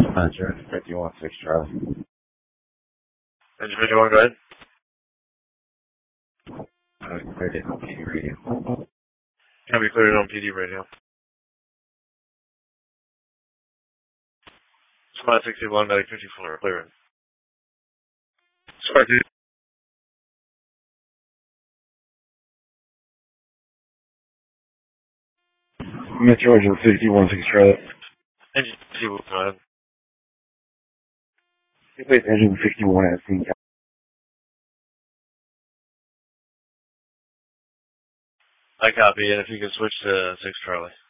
Engine 51, 6 Charlie. Engine 51, go ahead. Cleared it on PD radio. Can we clear it on PD radio? Spot 61, medic 54, clear it. Spot 2. Metro Engine 51, 6 Charlie. Engine 51, go ahead. Engine 61 has seen. I copy, and if you can switch to 6 Charlie.